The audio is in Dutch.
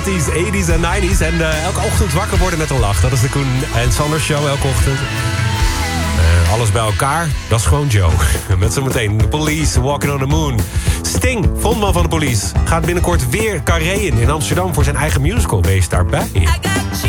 70s, 80s en 90s. En elke ochtend wakker worden met een lach. Dat is de Koen en Sander Show elke ochtend. Alles bij elkaar, dat is gewoon Joe. Met zometeen de Police, Walking on the Moon. Sting, frontman van de Police, gaat binnenkort weer Carré in Amsterdam voor zijn eigen musical. Wees daarbij.